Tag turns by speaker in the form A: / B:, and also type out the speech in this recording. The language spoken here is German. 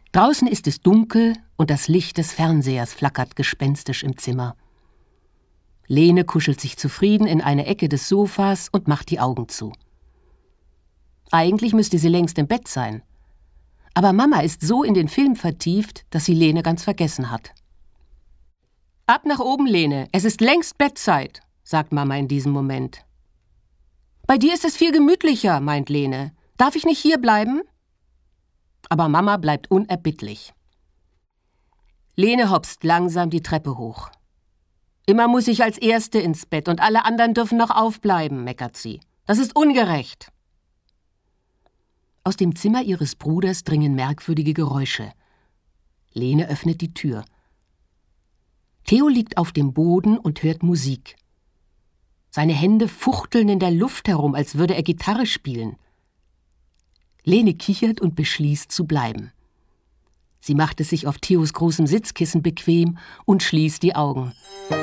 A: Draußen ist es dunkel und das Licht des Fernsehers flackert gespenstisch im Zimmer. Lene kuschelt sich zufrieden in eine Ecke des Sofas und macht die Augen zu. Eigentlich müsste sie längst im Bett sein. Aber Mama ist so in den Film vertieft, dass sie Lene ganz vergessen hat. »Ab nach oben, Lene, es ist längst Bettzeit«, sagt Mama in diesem Moment. »Bei dir ist es viel gemütlicher«, meint Lene. »Darf ich nicht hier bleiben?« Aber Mama bleibt unerbittlich. Lene hopst langsam die Treppe hoch. »Immer muss ich als Erste ins Bett und alle anderen dürfen noch aufbleiben«, meckert sie. »Das ist ungerecht.« Aus dem Zimmer ihres Bruders dringen merkwürdige Geräusche. Lene öffnet die Tür. Theo liegt auf dem Boden und hört Musik. Seine Hände fuchteln in der Luft herum, als würde er Gitarre spielen. Lene kichert und beschließt zu bleiben. Sie macht es sich auf Theos großem Sitzkissen bequem und schließt die Augen.